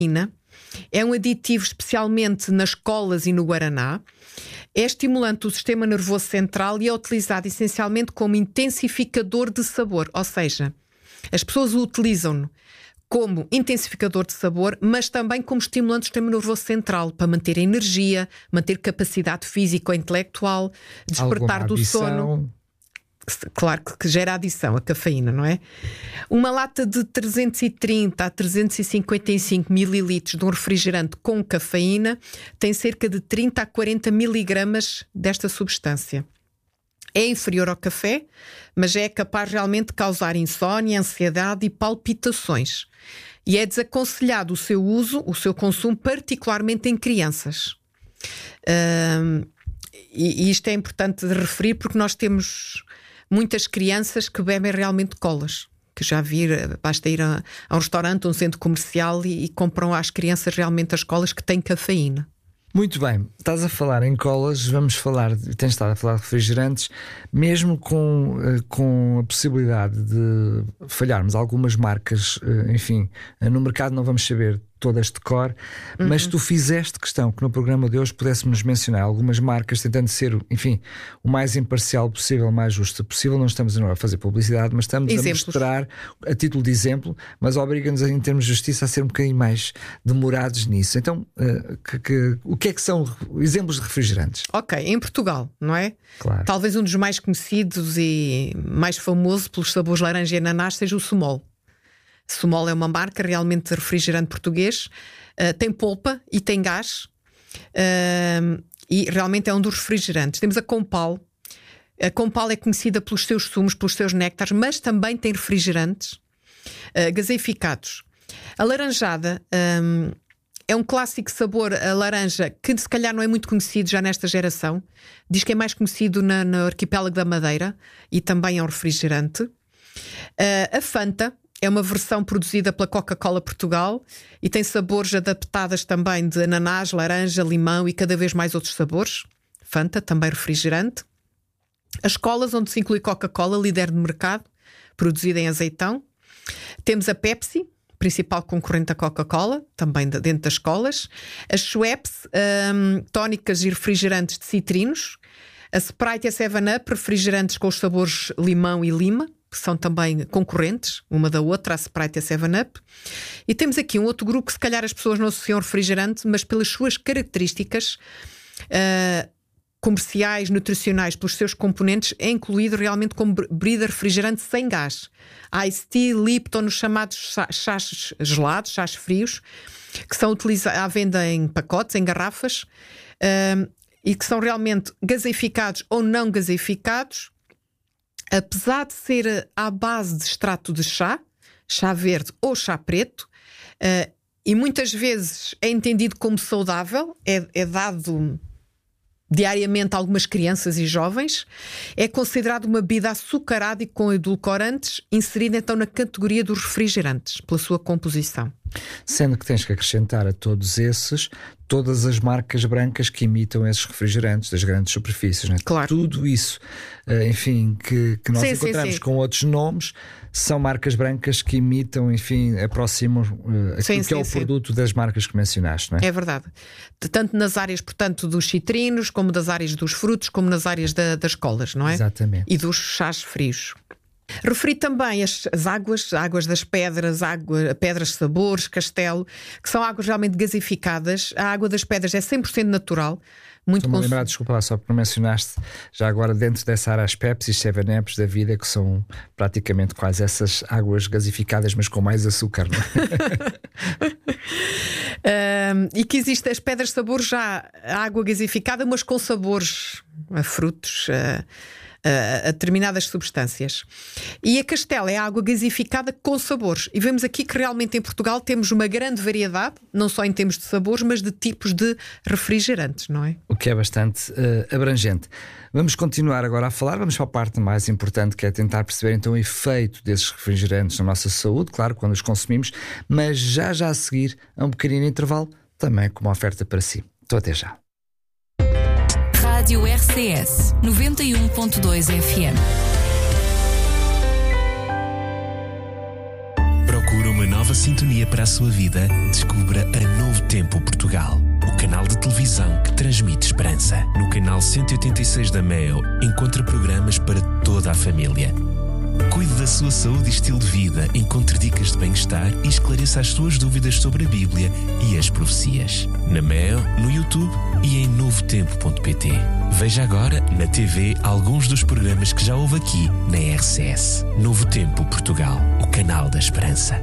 é um aditivo especialmente nas colas e no guaraná. É estimulante do sistema nervoso central e é utilizado essencialmente como intensificador de sabor. Ou seja, as pessoas o utilizam como intensificador de sabor, mas também como estimulante do sistema nervoso central, para manter a energia, manter capacidade física ou intelectual, despertar do sono. Claro que gera adição, a cafeína, não é? Uma lata de 330 a 355 mililitros de um refrigerante com cafeína tem cerca de 30 a 40 miligramas desta substância. É inferior ao café, mas é capaz realmente de causar insónia, ansiedade e palpitações. E é desaconselhado o seu uso, o seu consumo, particularmente em crianças. E isto é importante de referir porque nós temos muitas crianças que bebem realmente colas. Que já vi, basta ir a um restaurante, a um centro comercial e compram às crianças realmente as colas que têm cafeína. Muito bem, estás a falar em colas, tens estado a falar de refrigerantes, mesmo com a possibilidade de falharmos algumas marcas, enfim, no mercado não vamos saber todas de cor, mas tu fizeste questão que no programa de hoje pudéssemos mencionar algumas marcas, tentando ser, enfim, o mais imparcial possível, o mais justo possível. Não estamos a fazer publicidade, mas estamos a mostrar a título de exemplo, mas obriga-nos em termos de justiça a ser um bocadinho mais demorados nisso. Então, o que é que são exemplos de refrigerantes? Ok, em Portugal, não é? Claro. Talvez um dos mais conhecidos e mais famoso pelos sabores laranja e ananás seja o Sumol. Sumol é uma marca realmente de refrigerante português, tem polpa e tem gás, e realmente é um dos refrigerantes. Temos a Compal. A Compal é conhecida pelos seus sumos, pelos seus néctares, mas também tem refrigerantes gaseificados. A laranjada é um clássico sabor a laranja que se calhar não é muito conhecido já nesta geração. Diz que é mais conhecido no arquipélago da Madeira e também é um refrigerante. A Fanta é uma versão produzida pela Coca-Cola Portugal e tem sabores adaptadas também de ananás, laranja, limão e cada vez mais outros sabores. Fanta, também refrigerante. As colas, onde se inclui Coca-Cola, líder de mercado, produzida em azeitão. Temos a Pepsi, principal concorrente da Coca-Cola, também dentro das colas. As Schweppes, tónicas e refrigerantes de citrinos. A Sprite e a 7-Up, refrigerantes com os sabores limão e lima, que são também concorrentes, uma da outra, a Sprite e a 7-Up. E temos aqui um outro grupo que se calhar as pessoas não associam refrigerante, mas pelas suas características comerciais, nutricionais, pelos seus componentes, é incluído realmente como bebida refrigerante sem gás. Iced Tea, Lipton, os chamados chás gelados, chás frios, que são utilizados à venda em pacotes, em garrafas, e que são realmente gaseificados ou não gaseificados. Apesar de ser à base de extrato de chá verde ou chá preto, e muitas vezes é entendido como saudável, é dado diariamente a algumas crianças e jovens, é considerado uma bebida açucarada e com edulcorantes, inserida então na categoria dos refrigerantes, pela sua composição. Sendo que tens que acrescentar a todos esses todas as marcas brancas que imitam esses refrigerantes das grandes superfícies, não é? Claro. Tudo isso, enfim, que nós encontramos com outros nomes, são marcas brancas que imitam, enfim, aproximam aquilo que é o produto das marcas que mencionaste, não é? É verdade. Tanto nas áreas, portanto, dos citrinos, como das áreas dos frutos, como nas áreas das colas, não é? Exatamente. E dos chás frios. Referi também as águas das pedras, pedras de sabores, castelo, que são águas realmente gasificadas. A água das pedras é 100% natural. Estou-me a lembrar, desculpa lá, só porque mencionaste já agora dentro dessa área as Pepsi e 7-Ups da vida, que são praticamente quase essas águas gasificadas, mas com mais açúcar, não é? E que existe as pedras de sabor já a água gasificada, mas com sabores a frutos, a determinadas substâncias. E a Castela é a água gasificada com sabores. E vemos aqui que realmente em Portugal temos uma grande variedade, não só em termos de sabores, mas de tipos de refrigerantes, não é? O que é bastante abrangente. Vamos continuar agora a falar, vamos para a parte mais importante, que é tentar perceber então o efeito desses refrigerantes na nossa saúde, claro, quando os consumimos, mas já a seguir a um pequenino intervalo, também com uma oferta para si. Então até já. Rádio RCS 91.2 FM. Procura uma nova nova sintonia para a sua vida, descubra a Novo Tempo Portugal, o canal de televisão que transmite esperança. No canal 186 da Mel, encontra programas para toda a família. Cuide da sua saúde e estilo de vida, encontre dicas de bem-estar e esclareça as suas dúvidas sobre a Bíblia e as profecias. Na Mel, no YouTube e em novotempo.pt. Veja agora na TV alguns dos programas que já houve aqui na RCS. Novo Tempo Portugal, o canal da esperança.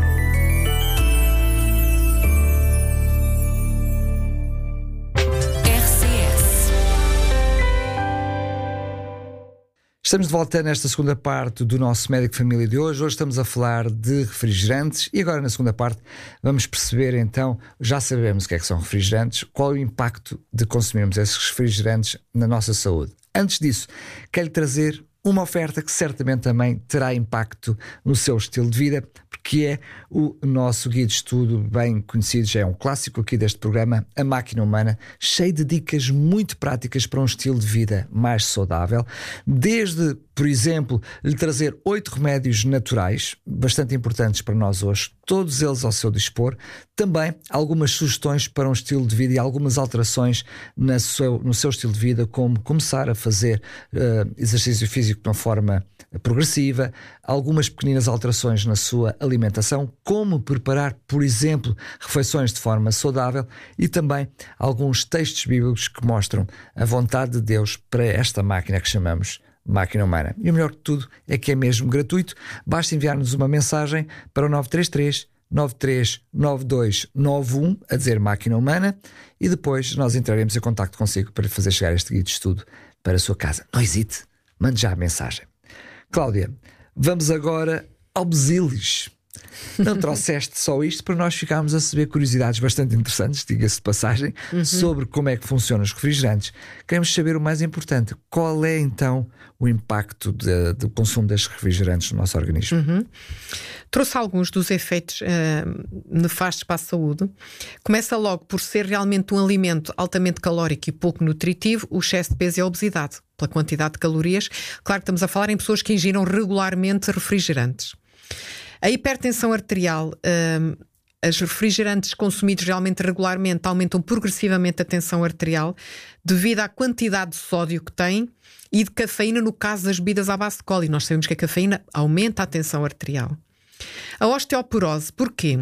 Estamos de volta nesta segunda parte do nosso Médico Família de hoje. Hoje estamos a falar de refrigerantes e agora na segunda parte vamos perceber então, já sabemos o que é que são refrigerantes, qual é o impacto de consumirmos esses refrigerantes na nossa saúde. Antes disso, quero-lhe trazer uma oferta que certamente também terá impacto no seu estilo de vida, porque é o nosso guia de estudo bem conhecido, já é um clássico aqui deste programa, A Máquina Humana, cheio de dicas muito práticas para um estilo de vida mais saudável, desde, por exemplo, lhe trazer 8 remédios naturais, bastante importantes para nós hoje, todos eles ao seu dispor, também algumas sugestões para um estilo de vida e algumas alterações no seu estilo de vida, como começar a fazer exercício físico de uma forma progressiva, algumas pequeninas alterações na sua alimentação, como preparar, por exemplo, refeições de forma saudável e também alguns textos bíblicos que mostram a vontade de Deus para esta máquina que chamamos Máquina Humana. E o melhor de tudo é que é mesmo gratuito. Basta enviar-nos uma mensagem para o 933 939291 a dizer Máquina Humana e depois nós entraremos em contacto consigo para lhe fazer chegar este guia de estudo para a sua casa. Não hesite, mande já a mensagem. Cláudia, vamos agora ao Basilis. Não trouxeste só isto para nós ficarmos a saber curiosidades bastante interessantes, diga-se de passagem, sobre como é que funcionam os refrigerantes. Queremos saber o mais importante, qual é então o impacto do consumo destes refrigerantes no nosso organismo? Trouxe alguns dos efeitos nefastos para a saúde. Começa logo por ser realmente um alimento altamente calórico e pouco nutritivo, o excesso de peso e a obesidade, pela quantidade de calorias. Claro que estamos a falar em pessoas que ingiram regularmente refrigerantes. A hipertensão arterial, os refrigerantes consumidos realmente regularmente aumentam progressivamente a tensão arterial devido à quantidade de sódio que têm e de cafeína no caso das bebidas à base de cola. E nós sabemos que a cafeína aumenta a tensão arterial. A osteoporose, porquê?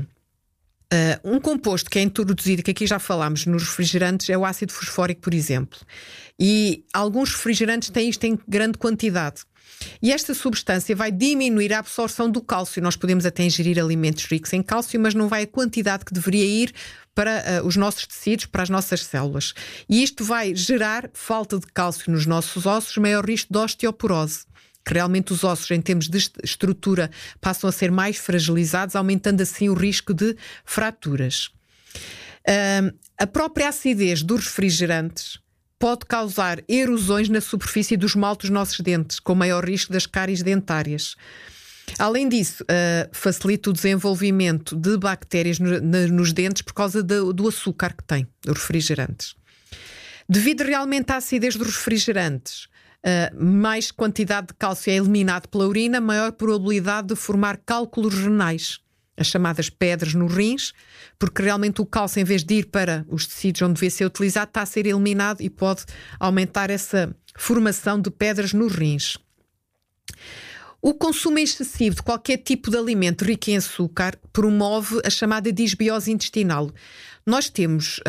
Um composto que é introduzido, que aqui já falámos nos refrigerantes, é o ácido fosfórico, por exemplo. E alguns refrigerantes têm isto em grande quantidade. E esta substância vai diminuir a absorção do cálcio. Nós podemos até ingerir alimentos ricos em cálcio, mas não vai a quantidade que deveria ir para os nossos tecidos, para as nossas células. E isto vai gerar falta de cálcio nos nossos ossos, maior risco de osteoporose. Que realmente os ossos, em termos de estrutura, passam a ser mais fragilizados, aumentando assim o risco de fraturas. A própria acidez dos refrigerantes pode causar erosões na superfície do esmalte dos nossos dentes, com maior risco das cáries dentárias. Além disso, facilita o desenvolvimento de bactérias nos dentes por causa do açúcar que tem, os refrigerantes. Devido realmente à acidez dos refrigerantes, mais quantidade de cálcio é eliminado pela urina, maior probabilidade de formar cálculos renais, as chamadas pedras nos rins, porque realmente o cálcio, em vez de ir para os tecidos onde devia ser utilizado, está a ser eliminado e pode aumentar essa formação de pedras nos rins. O consumo excessivo de qualquer tipo de alimento rico em açúcar promove a chamada disbiose intestinal. Nós temos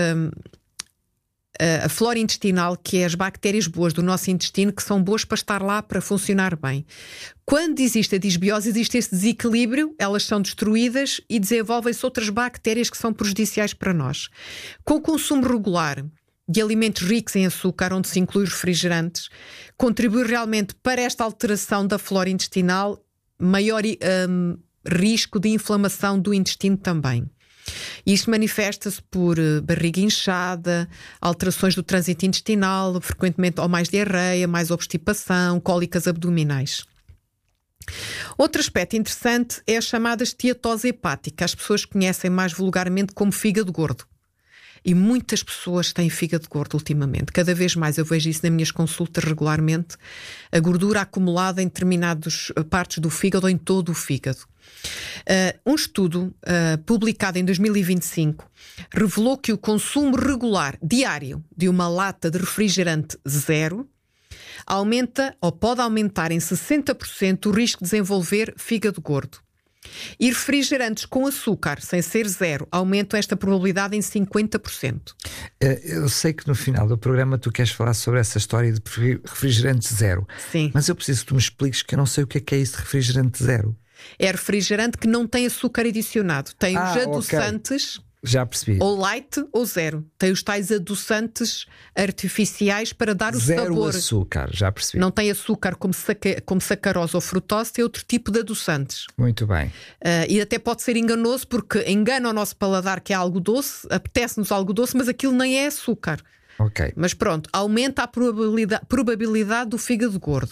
a flora intestinal, que é as bactérias boas do nosso intestino, que são boas para estar lá, para funcionar bem. Quando existe a disbiose, existe esse desequilíbrio, elas são destruídas e desenvolvem-se outras bactérias que são prejudiciais para nós. Com o consumo regular de alimentos ricos em açúcar, onde se inclui os refrigerantes, contribui realmente para esta alteração da flora intestinal, maior risco de inflamação do intestino também. Isto manifesta-se por barriga inchada, alterações do trânsito intestinal, frequentemente ou mais diarreia, mais obstipação, cólicas abdominais. Outro aspecto interessante é as chamadas esteatose hepática. As pessoas conhecem mais vulgarmente como fígado gordo. E muitas pessoas têm fígado gordo ultimamente. Cada vez mais eu vejo isso nas minhas consultas regularmente. A gordura acumulada em determinadas partes do fígado ou em todo o fígado. Um estudo publicado em 2025 revelou que o consumo regular diário de uma lata de refrigerante zero aumenta ou pode aumentar em 60% o risco de desenvolver fígado gordo. E refrigerantes com açúcar, sem ser zero, aumentam esta probabilidade em 50%. Eu sei que no final do programa tu queres falar sobre essa história de refrigerante zero. Sim. Mas eu preciso que tu me expliques, que eu não sei o que é isso de refrigerante zero. É refrigerante que não tem açúcar adicionado. Tem os adoçantes... Okay. Já percebi. Ou light ou zero. Tem os tais adoçantes artificiais para dar o zero sabor. Zero açúcar, já percebi. Não tem açúcar como sacarose ou frutose, tem outro tipo de adoçantes. Muito bem. E até pode ser enganoso, porque engana o nosso paladar que é algo doce, apetece-nos algo doce, mas aquilo nem é açúcar. Ok. Mas pronto, aumenta a probabilidade do fígado gordo.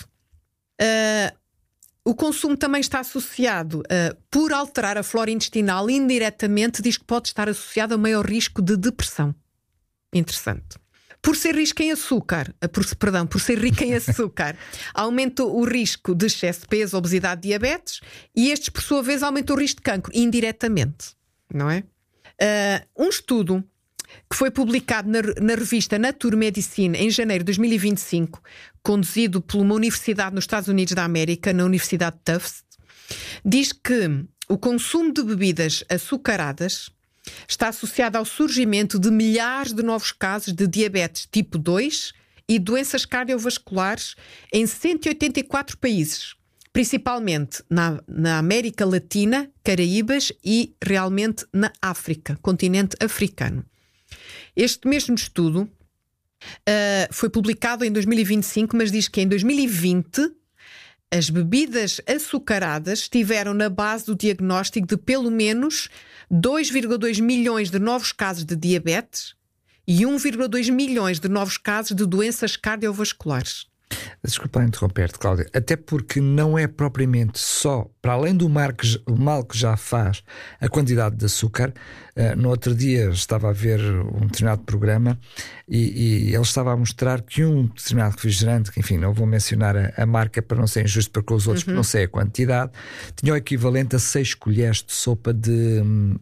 O consumo também está associado, por alterar a flora intestinal, indiretamente diz que pode estar associado a maior risco de depressão. Interessante. Por ser rico em açúcar, por ser rico em açúcar, aumenta o risco de excesso de peso, obesidade, diabetes, e estes, por sua vez, aumentam o risco de cancro, indiretamente. Não é? Um estudo que foi publicado na revista Nature Medicine em janeiro de 2025, conduzido por uma universidade nos Estados Unidos da América, na Universidade de Tufts, diz que o consumo de bebidas açucaradas está associado ao surgimento de milhares de novos casos de diabetes tipo 2 e doenças cardiovasculares em 184 países, principalmente na América Latina, Caraíbas e realmente na África, continente africano. Este mesmo estudo foi publicado em 2025, mas diz que em 2020 as bebidas açucaradas estiveram na base do diagnóstico de pelo menos 2,2 milhões de novos casos de diabetes e 1,2 milhões de novos casos de doenças cardiovasculares. Desculpa interromper-te, Cláudia, até porque não é propriamente só, para além do mal que já faz a quantidade de açúcar. No outro dia estava a ver um determinado programa e ele estava a mostrar que um determinado refrigerante, que enfim, não vou mencionar a marca para não ser injusto para com os outros, porque não sei a quantidade, tinha o equivalente a 6 colheres de sopa de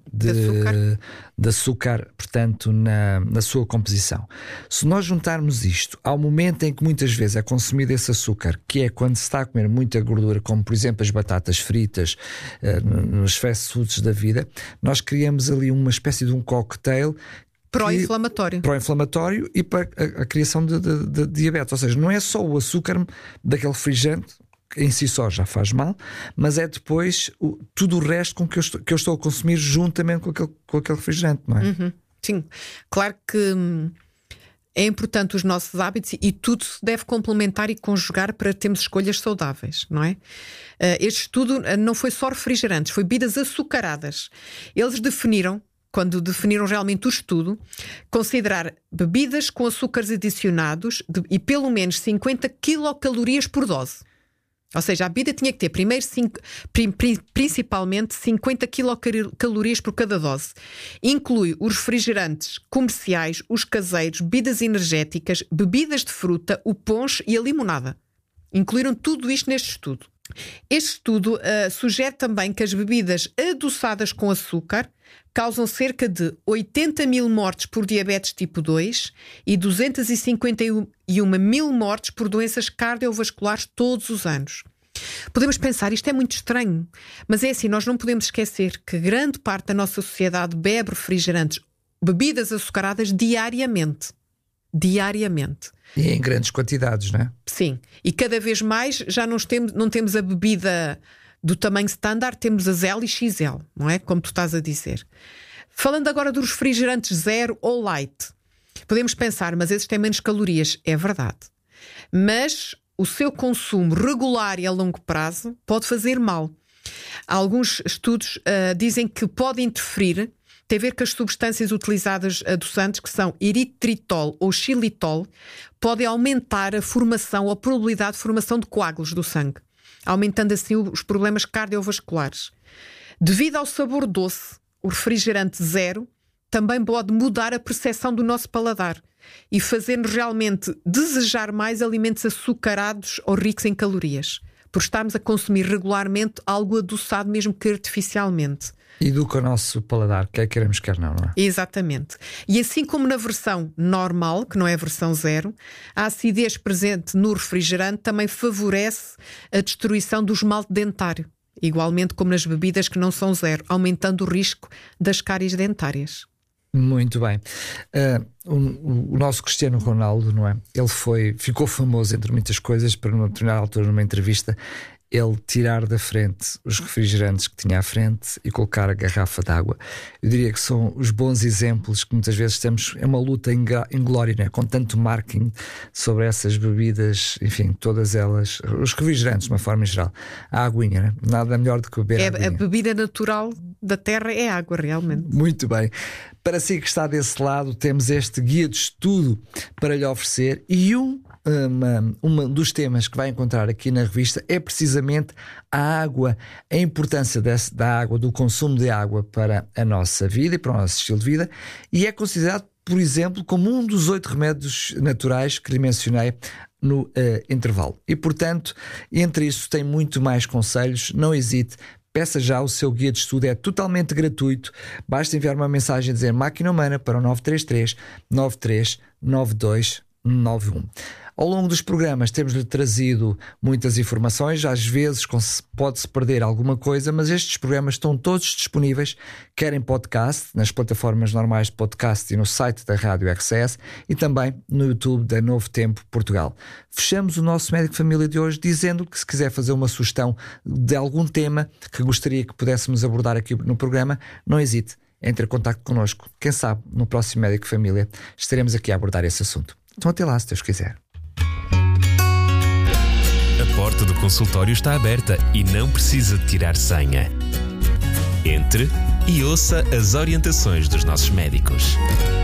açúcar, portanto, na sua composição. Se nós juntarmos isto ao momento em que muitas vezes é consumido esse açúcar, que é quando se está a comer muita gordura, como por exemplo as batatas fritas, nos fast foods da vida, nós criamos ali uma espécie de um cocktail pró-inflamatório e para a criação de diabetes. Ou seja, não é só o açúcar daquele refrigerante, que em si só já faz mal, mas é depois tudo o resto com que eu estou a consumir juntamente com aquele refrigerante, não é? Uhum. Sim, claro que é importante os nossos hábitos e tudo se deve complementar e conjugar para termos escolhas saudáveis, não é? Este estudo não foi só refrigerantes, foi bebidas açucaradas. Eles quando definiram realmente o estudo, considerar bebidas com açúcares adicionados e pelo menos 50 quilocalorias por dose. Ou seja, a bebida tinha que ter principalmente 50 quilocalorias por cada dose. Inclui os refrigerantes comerciais, os caseiros, bebidas energéticas, bebidas de fruta, o ponche e a limonada. Incluíram tudo isto neste estudo. Este estudo sugere também que as bebidas adoçadas com açúcar causam cerca de 80 mil mortes por diabetes tipo 2 e 251 mil mortes por doenças cardiovasculares todos os anos. Podemos pensar, isto é muito estranho, mas é assim, nós não podemos esquecer que grande parte da nossa sociedade bebe refrigerantes, bebidas açucaradas diariamente. E em grandes quantidades, não é? Sim, e cada vez mais já não temos a bebida do tamanho standard, temos as L e XL, não é? Como tu estás a dizer. Falando agora dos refrigerantes zero ou light, podemos pensar, mas esses têm menos calorias. É verdade. Mas o seu consumo regular e a longo prazo pode fazer mal. Alguns estudos dizem que pode interferir, tem a ver com as substâncias utilizadas adoçantes, que são eritritol ou xilitol, podem aumentar a formação ou a probabilidade de formação de coágulos do sangue, aumentando assim os problemas cardiovasculares. Devido ao sabor doce, o refrigerante zero também pode mudar a percepção do nosso paladar e fazer-nos realmente desejar mais alimentos açucarados ou ricos em calorias. por estarmos a consumir regularmente algo adoçado, mesmo que artificialmente. Educa o nosso paladar, quer queremos, quer não, não é? Exatamente. E assim como na versão normal, que não é a versão 0, a acidez presente no refrigerante também favorece a destruição do esmalte dentário, igualmente como nas bebidas que não são 0, aumentando o risco das cáries dentárias. Muito bem. O nosso Cristiano Ronaldo, não é? Ele ficou famoso, entre muitas coisas, para numa determinada altura, numa entrevista, ele tirar da frente os refrigerantes que tinha à frente e colocar a garrafa de água. Eu diria que são os bons exemplos que muitas vezes temos. É uma luta inglória, né? Com tanto marketing sobre essas bebidas, enfim, todas elas, os refrigerantes de uma forma geral, a aguinha, né? Nada melhor do que beber a bebida natural da terra é água, realmente. Muito bem. Para si que está desse lado, temos este guia de estudo para lhe oferecer, e um dos temas que vai encontrar aqui na revista é precisamente a água, a importância da água, do consumo de água para a nossa vida e para o nosso estilo de vida, e é considerado, por exemplo, como um dos 8 remédios naturais que lhe mencionei no intervalo. E, portanto, entre isso tem muito mais conselhos. Não hesite, peça já o seu guia de estudo, é totalmente gratuito. Basta enviar uma mensagem a dizer Máquina Humana para o 933 93 9291. Ao longo dos programas temos-lhe trazido muitas informações, às vezes pode-se perder alguma coisa, mas estes programas estão todos disponíveis, quer em podcast, nas plataformas normais de podcast e no site da Rádio RCS, e também no YouTube da Novo Tempo Portugal. Fechamos o nosso Médico de Família de hoje dizendo que, se quiser fazer uma sugestão de algum tema que gostaria que pudéssemos abordar aqui no programa, não hesite, entre em contacto connosco. Quem sabe no próximo Médico de Família estaremos aqui a abordar esse assunto. Então até lá, se Deus quiser. A porta do consultório está aberta e não precisa de tirar senha. Entre e ouça as orientações dos nossos médicos.